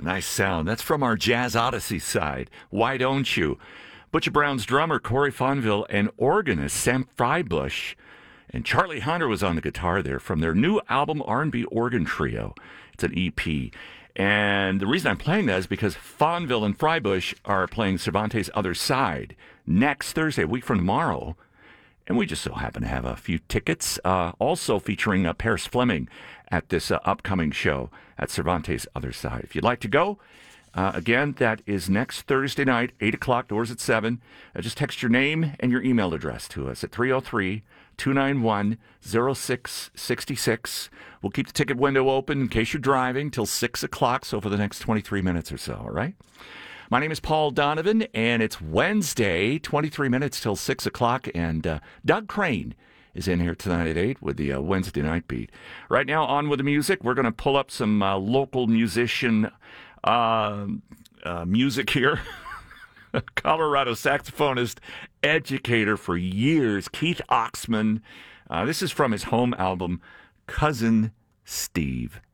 Nice sound. That's from our Jazz Odyssey side. Why Don't You? Butcher Brown's drummer, Corey Fonville, and organist, Sam Freibush. And Charlie Hunter was on the guitar there from their new album, R&B Organ Trio. It's an EP. And the reason I'm playing that is because Fonville and Freibush are playing Cervantes' Other Side next Thursday, a week from tomorrow. And we just so happen to have a few tickets, also featuring Paris Fleming at this upcoming show at Cervantes' Other Side. If you'd like to go, again, that is next Thursday night, 8 o'clock, doors at 7. Just text your name and your email address to us at 303-291-0666. We'll keep the ticket window open in case you're driving till 6 o'clock, so for the next 23 minutes or so, all right? My name is Paul Donovan, and it's Wednesday, 23 minutes till 6 o'clock, and Doug Crane is in here tonight at 8 with the Wednesday Night Beat. Right now, on with the music. We're going to pull up some local musician music here. Colorado saxophonist, educator for years, Keith Oxman. This is from his home album, Cousin Steve.